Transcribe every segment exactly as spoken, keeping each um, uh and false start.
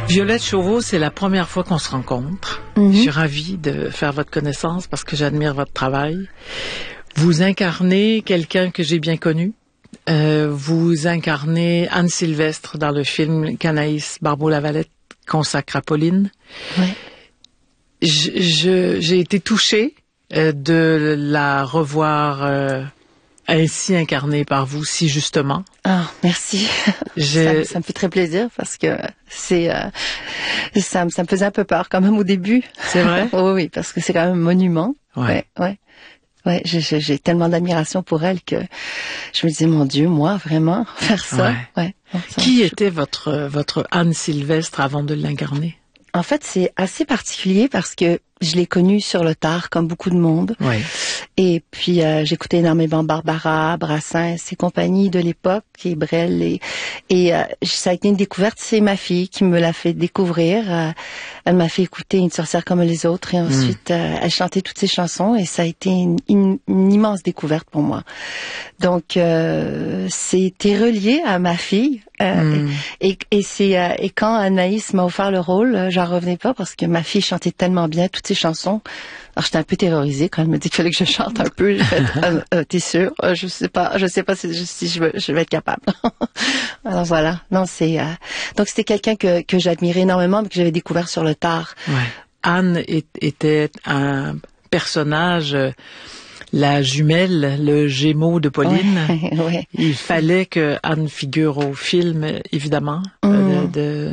Violette Chauveau, c'est la première fois qu'on se rencontre. Mm-hmm. Je suis ravie de faire votre connaissance parce que j'admire votre travail. Vous incarnez quelqu'un que j'ai bien connu. Euh, vous incarnez Anne Sylvestre dans le film qu'Anaïs Barbeau-Lavalette consacre à Pauline. Ouais. Je, je, j'ai été touchée euh, de la revoir euh, ainsi incarnée par vous, si justement. Ah, merci. Je... Ça, ça me fait très plaisir parce que c'est euh, ça, ça me faisait un peu peur quand même au début. C'est vrai? Oui, oui, parce que c'est quand même un monument. Ouais. Ouais, ouais. Ouais, j'ai, j'ai, j'ai tellement d'admiration pour elle que je me disais, mon Dieu, moi, vraiment, faire ça. Ouais. Ouais. Bon, ça Qui je... était votre votre Anne Sylvestre avant de l'incarner? En fait, c'est assez particulier parce que je l'ai connue sur le tard, comme beaucoup de monde. Oui. Et puis, euh, j'écoutais énormément Barbara, Brassens et compagnie de l'époque, et Brel. Et, et euh, ça a été une découverte. C'est ma fille qui me l'a fait découvrir. Euh, elle m'a fait écouter Une sorcière comme les autres. Et ensuite, mmh. euh, elle chantait toutes ses chansons. Et ça a été une, une, une immense découverte pour moi. Donc, euh, c'était relié à ma fille. Euh, mmh. et, et, c'est, euh, et quand Anaïs m'a offert le rôle, j'en revenais pas parce que ma fille chantait tellement bien toutes ses chansons. Alors j'étais un peu terrorisée quand elle me dit qu'il fallait que je chante un peu. J'ai fait, euh, euh, t'es sûre? Euh, je sais pas, je sais pas si, si je, veux, je vais être capable. Alors voilà. Non, c'est euh... donc c'était quelqu'un que que j'admirais énormément, mais que j'avais découvert sur le tard. Ouais. Anne est, était un personnage. La jumelle, le Gémeaux de Pauline. Ouais, ouais. Il fallait que Anne figure au film, évidemment, mm. de, de,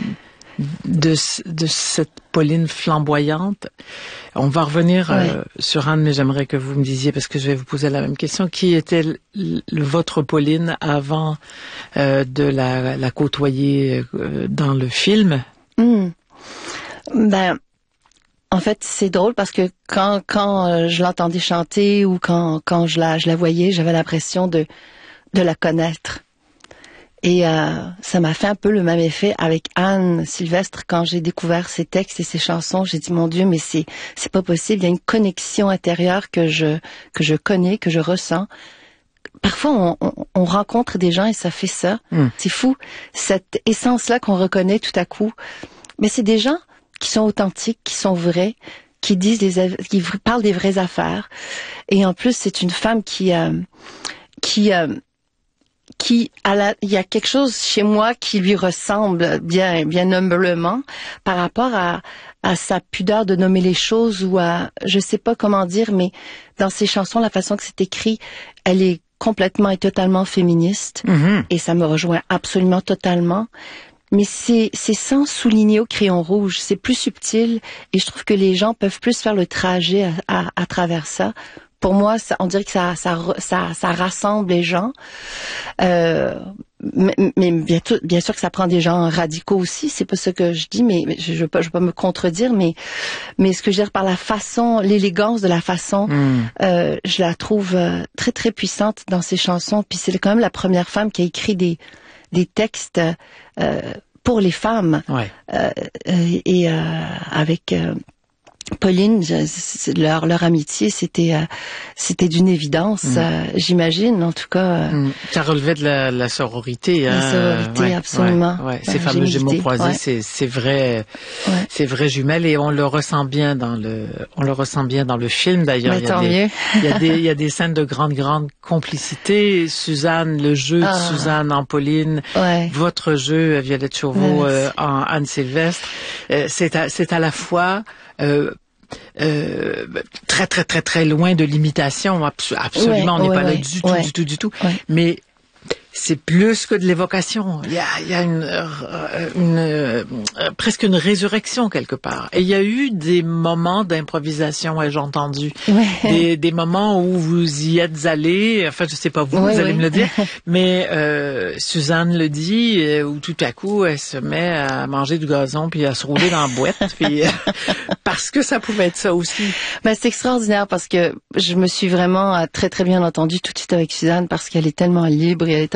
de, de cette Pauline flamboyante. On va revenir ouais. euh, sur Anne, mais j'aimerais que vous me disiez, parce que je vais vous poser la même question, qui était le, le, votre Pauline avant euh, de la, la côtoyer euh, dans le film? Mm. Ben... En fait, c'est drôle parce que quand quand euh, je l'entendais chanter ou quand quand je la je la voyais, j'avais l'impression de de la connaître. Et euh, ça m'a fait un peu le même effet avec Anne Sylvestre quand j'ai découvert ses textes et ses chansons. J'ai dit mon Dieu, mais c'est c'est pas possible. Il y a une connexion intérieure que je que je connais, que je ressens. Parfois, on, on, on rencontre des gens et ça fait ça. Mm. C'est fou, cette essence-là qu'on reconnaît tout à coup. Mais c'est des gens qui sont authentiques, qui sont vrais, qui disent les, qui parlent des vraies affaires. Et en plus, c'est une femme qui, euh, qui, euh, qui, à la, il y a quelque chose chez moi qui lui ressemble bien, bien humblement par rapport à, à sa pudeur de nommer les choses ou à, je sais pas comment dire, mais dans ses chansons, la façon que c'est écrit, elle est complètement et totalement féministe. Mm-hmm. Et ça me rejoint absolument totalement. Mais c'est, c'est sans souligner au crayon rouge, c'est plus subtil et je trouve que les gens peuvent plus faire le trajet à, à, à travers ça. Pour moi, ça, on dirait que ça, ça, ça, ça rassemble les gens. Euh, mais, mais bien, bien sûr que ça prend des gens radicaux aussi, c'est pas ce que je dis, mais je ne veux pas, je veux pas me contredire, mais, mais ce que je veux dire par la façon, l'élégance de la façon, mm. euh, je la trouve très très puissante dans ses chansons. Puis c'est quand même la première femme qui a écrit des des textes euh, pour les femmes. Ouais. Euh, et euh, avec euh, Pauline, je, leur, leur amitié, c'était, euh, c'était d'une évidence, mm. euh, j'imagine, en tout cas. Euh, mm. Ça relevait de la, la sororité. Hein? La sororité, ouais, absolument. Ouais, ouais. Ces ouais, fameux Gémeaux croisés, ouais. c'est, c'est vrai, ouais. c'est vrai jumelles et on le ressent bien dans le, on le ressent bien dans le film d'ailleurs. Mais il y a tant des, mieux. il y a des, il y a des scènes de grande, grande complicité. Suzanne, le jeu ah. de Suzanne en Pauline, ouais. votre jeu, Violette Chauveau, euh, en Anne Sylvestre, euh, c'est à, c'est à la fois, euh, Euh, très très très très loin de l'imitation, Abs- absolument, ouais, on n'est ouais, pas ouais, là du ouais. tout, du tout, du tout. Ouais. Mais c'est plus que de l'évocation. Il y a, il y a une, euh, une euh, presque une résurrection quelque part. Et il y a eu des moments d'improvisation, ai-je entendu, ouais. des, des moments où vous y êtes allés. Enfin, je sais pas vous, ouais, vous allez ouais. me le dire, mais euh, Suzanne le dit, euh, où tout à coup elle se met à manger du gazon puis à se rouler dans la boîte, puis euh, parce que ça pouvait être ça aussi. Ben, c'est extraordinaire parce que je me suis vraiment très très bien entendue tout de suite avec Suzanne parce qu'elle est tellement libre et elle est